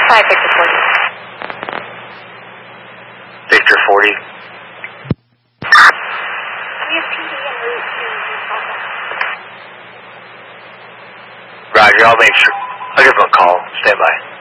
5 Victor 40. Victor 40. We have PD en route to Utah. Roger, I'll make sure. I'll give him a call. Stand by.